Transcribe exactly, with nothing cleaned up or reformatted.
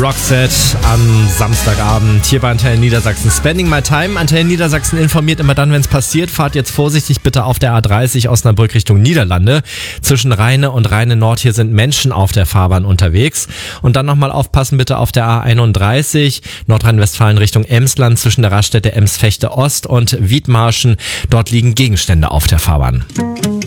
Roxette am Samstagabend hier bei Antenne Niedersachsen. Spending my time. Antenne Niedersachsen informiert immer dann, wenn es passiert. Fahrt jetzt vorsichtig bitte auf der A dreißig Osnabrück Richtung Niederlande. Zwischen Rheine und Rheine Nord hier sind Menschen auf der Fahrbahn unterwegs. Und dann nochmal aufpassen bitte auf der A einunddreißig Nordrhein-Westfalen Richtung Emsland zwischen der Raststätte Ems-Vechte Ost und Wiedmarschen. Dort liegen Gegenstände auf der Fahrbahn.